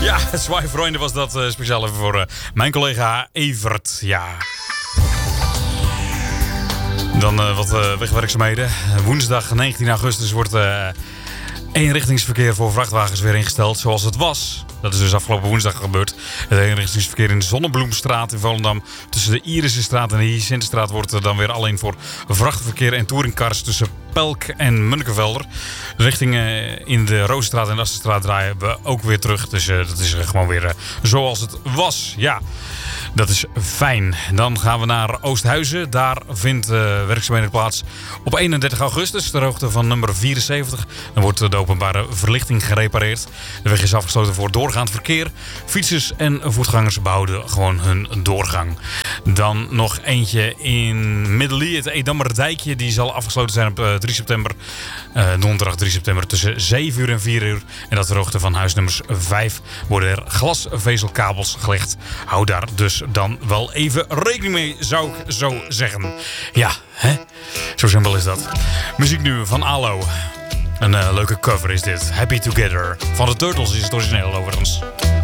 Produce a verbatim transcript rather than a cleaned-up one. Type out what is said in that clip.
Ja, zwaai vrienden was dat uh, speciaal even voor uh, mijn collega Evert. Ja. Dan uh, wat uh, wegwerkzaamheden. Woensdag negentien augustus wordt uh, eenrichtingsverkeer voor vrachtwagens weer ingesteld zoals het was. Dat is dus afgelopen woensdag gebeurd. Het eenrichtingsverkeer in de Zonnebloemstraat in Volendam tussen de Irisenstraat en de Hyacinthestraat wordt er dan weer alleen voor vrachtverkeer en touringcars tussen Pelk en Munnikevelde. De richtingen in de Roosstraat en de Assenstraat draaien we ook weer terug. Dus uh, dat is uh, gewoon weer uh, zoals het was. Ja, dat is fijn. Dan gaan we naar Oosthuizen. Daar vindt uh, werkzaamheden plaats op eenendertig augustus. Ter hoogte van nummer vierenzeventig. Dan wordt de openbare verlichting gerepareerd. De weg is afgesloten voor doorgaand verkeer. Fietsers en voetgangers behouden gewoon hun doorgang. Dan nog eentje in Middelie. Het Edammerdijkje. Die zal afgesloten zijn op uh, drie september. Uh, donderdag drie september tussen zeven uur en vier uur. En dat ter hoogte van huisnummers vijf worden er glasvezelkabels gelegd. Hou daar dus dan wel even rekening mee, zou ik zo zeggen. Ja, hè? Zo simpel is dat. Muziek nu van Alo. Een uh, leuke cover is dit. Happy Together. Van de Turtles is het origineel overigens.